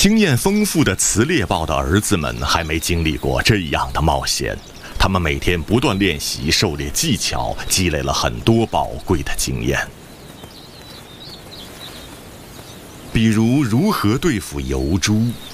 经验丰富的雌猎豹的儿子们还没经历过这样的冒险，他们每天不断练习狩猎技巧，积累了很多宝贵的经验，比如如何对付疣猪，